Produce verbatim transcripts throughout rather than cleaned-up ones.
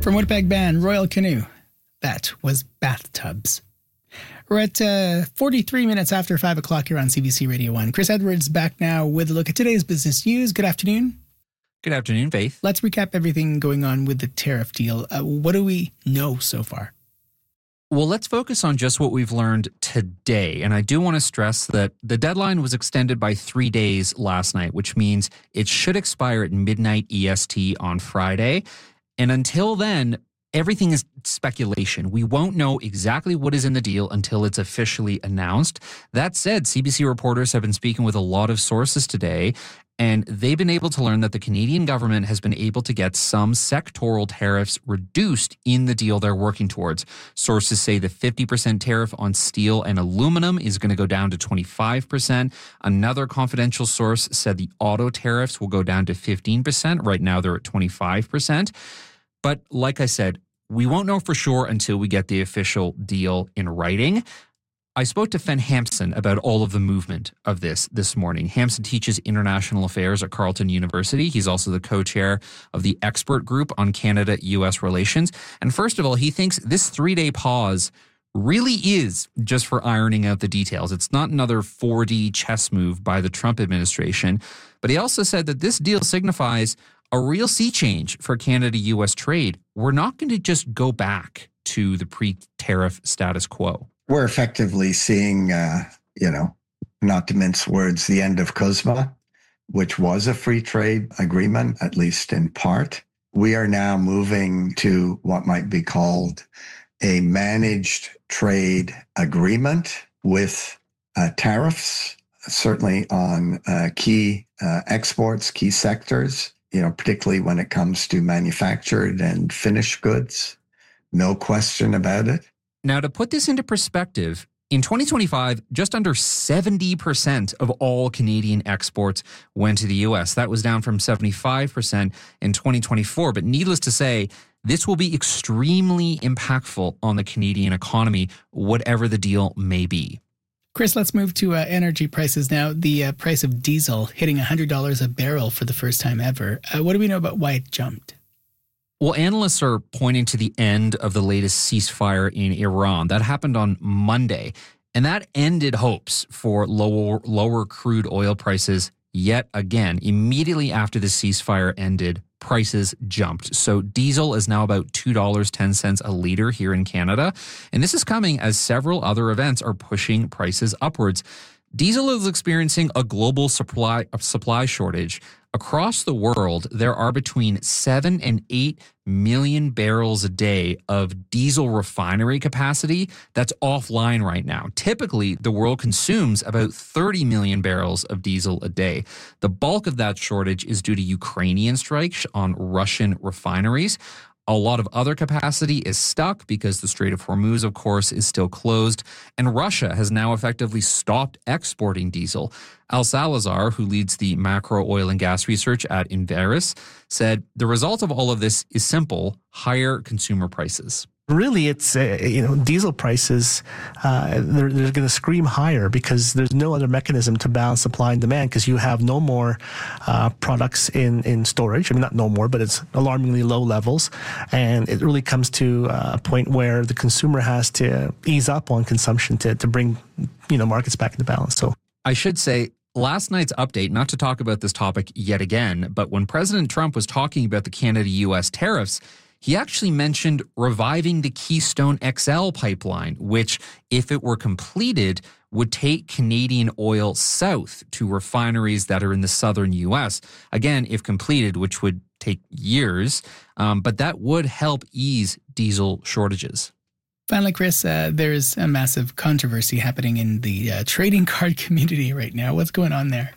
From Winnipeg band Royal Canoe, that was Bathtubs. We're at uh, forty-three minutes after five o'clock here on C B C Radio one. Chris Edwards back now with a look at today's business news. Good afternoon. Good afternoon, Faith. Let's recap everything going on with the tariff deal. Uh, what do we know so far? Well, let's focus on just what we've learned today. And I do want to stress that the deadline was extended by three days last night, which means it should expire at midnight E S T on Friday. And until then, everything is speculation. We won't know exactly what is in the deal until it's officially announced. That said, C B C reporters have been speaking with a lot of sources today, and they've been able to learn that the Canadian government has been able to get some sectoral tariffs reduced in the deal they're working towards. Sources say the fifty percent tariff on steel and aluminum is going to go down to twenty-five percent. Another confidential source said the auto tariffs will go down to fifteen percent. Right now, they're at twenty-five percent. But like I said, we won't know for sure until we get the official deal in writing. I spoke to Fen Hampson about all of the movement of this this morning. Hampson teaches international affairs at Carleton University. He's also the co-chair of the expert group on Canada-U S relations. And first of all, he thinks this three-day pause really is just for ironing out the details. It's not another four D chess move by the Trump administration. But he also said that this deal signifies a real sea change for Canada-U S trade. We're not going to just go back to the pre-tariff status quo. We're effectively seeing, uh, you know, not to mince words, the end of CUSMA, which was a free trade agreement, at least in part. We are now moving to what might be called a managed trade agreement with uh, tariffs, certainly on uh, key uh, exports, key sectors, you know, particularly when it comes to manufactured and finished goods. No question about it. Now, to put this into perspective, in twenty twenty-five, just under seventy percent of all Canadian exports went to the U S. That was down from seventy-five percent in twenty twenty-four. But needless to say, this will be extremely impactful on the Canadian economy, whatever the deal may be. Chris, let's move to uh, energy prices now. The uh, price of diesel hitting one hundred dollars a barrel for the first time ever. Uh, what do we know about why it jumped? Well, analysts are pointing to the end of the latest ceasefire in Iran. That happened on Monday, and that ended hopes for lower, lower crude oil prices yet again. Immediately after the ceasefire ended, prices jumped. So diesel is now about two dollars and ten cents a liter here in Canada, and this is coming as several other events are pushing prices upwards. Diesel is experiencing a global supply supply shortage. Across the world, there are between seven and eight million barrels a day of diesel refinery capacity that's offline right now. Typically, the world consumes about thirty million barrels of diesel a day. The bulk of that shortage is due to Ukrainian strikes on Russian refineries. A lot of other capacity is stuck because the Strait of Hormuz, of course, is still closed, and Russia has now effectively stopped exporting diesel. Al Salazar, who leads the macro oil and gas research at Inveris, said the result of all of this is simple: higher consumer prices. Really, it's, uh, you know, diesel prices, uh, they're, they're going to scream higher because there's no other mechanism to balance supply and demand because you have no more uh, products in, in storage. I mean, not no more, but it's alarmingly low levels. And it really comes to a point where the consumer has to ease up on consumption to, to bring, you know, markets back into balance. So I should say, last night's update, not to talk about this topic yet again, but when President Trump was talking about the Canada-U S tariffs, he actually mentioned reviving the Keystone X L pipeline, which, if it were completed, would take Canadian oil south to refineries that are in the southern U S. Again, if completed, which would take years, um, but that would help ease diesel shortages. Finally, Chris, uh, there's a massive controversy happening in the uh, trading card community right now. What's going on there?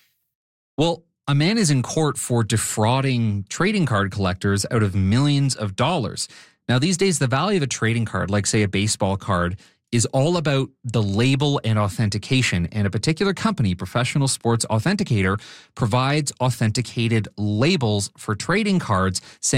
Well, a man is in court for defrauding trading card collectors out of millions of dollars. Now, these days, the value of a trading card, like, say, a baseball card, is all about the label and authentication. And a particular company, Professional Sports Authenticator, provides authenticated labels for trading cards saying